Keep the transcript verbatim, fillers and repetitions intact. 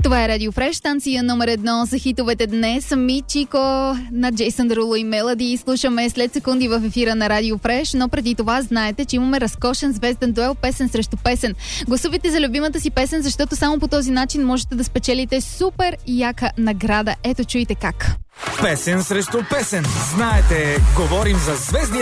Това е Радио Фреш, станция номер едно за хитовете днес. Мичико на Джейсън Деруло и Мелоди. Слушаме след секунди в ефира на Радио Фреш, но преди това знаете, че имаме разкошен звезден дуел песен срещу песен. Гласувайте за любимата си песен, защото само по този начин можете да спечелите супер яка награда. Ето, чуйте как. Песен срещу песен. Знаете, говорим за звездния